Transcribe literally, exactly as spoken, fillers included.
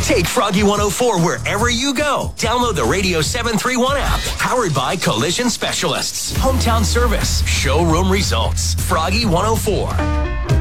Take Froggy one oh four wherever you go. Download the Radio seven thirty-one app. Powered by Collision Specialists. Hometown service. Showroom results. Froggy one oh four.